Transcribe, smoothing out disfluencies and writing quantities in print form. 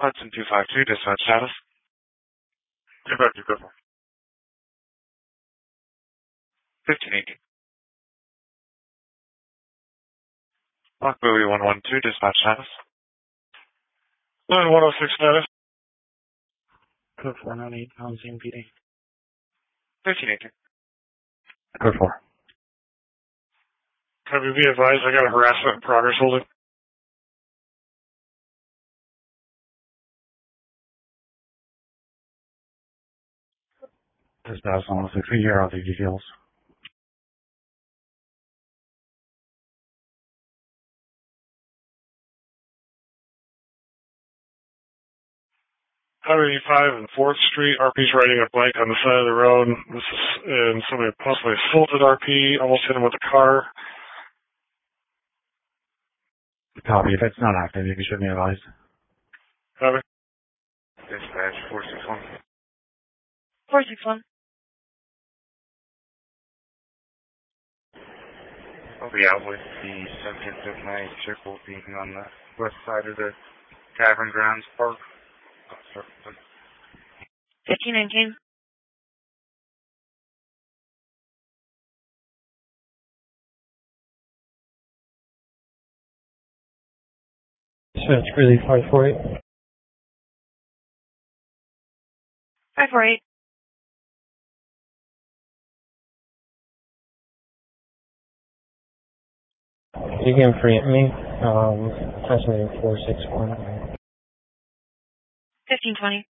Hudson 252, dispatch status. 252, go for 1518. Lock Bowie 112, dispatch status. 106 status. Code 498, on same PD. 1518. Code 4. Copy, be advised, I got a harassment in progress holding. Dispatch 106, we hear all the details. Highway 85 and 4th Street, RP's riding a bike on the side of the road. This is, and somebody possibly assaulted RP, almost hit him with a car. Copy, if it's not active, you should be advised. Copy. Dispatch 461. 461. I'll be out with the subject of my circle being on the west side of the Tavern Grounds Park. 1519. Dispatch really 548. 548. You can preempt me. Estimating 461. 1520.